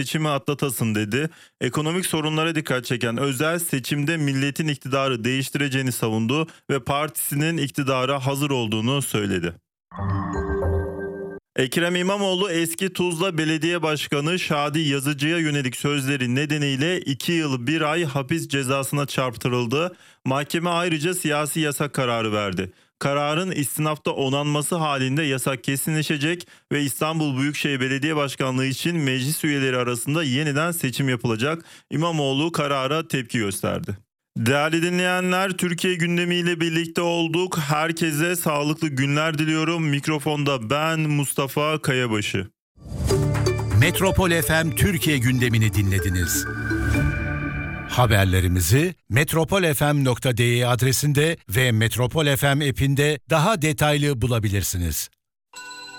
seçimi atlatasın dedi. Ekonomik sorunlara dikkat çeken Özel seçimde milletin iktidarı değiştireceğini savundu ve partisinin iktidara hazır olduğunu söyledi. Ekrem İmamoğlu eski Tuzla Belediye Başkanı Şadi Yazıcı'ya yönelik sözleri nedeniyle 2 yıl 1 ay hapis cezasına çarptırıldı. Mahkeme ayrıca siyasi yasak kararı verdi. Kararın istinafta onanması halinde yasak kesinleşecek ve İstanbul Büyükşehir Belediye Başkanlığı için meclis üyeleri arasında yeniden seçim yapılacak. İmamoğlu karara tepki gösterdi. Değerli dinleyenler, Türkiye gündemiyle birlikte olduk. Herkese sağlıklı günler diliyorum. Mikrofonda ben Mustafa Kayabaşı. Metropol FM Türkiye gündemini dinlediniz. Haberlerimizi metropolfm.de adresinde ve Metropol FM app'inde daha detaylı bulabilirsiniz.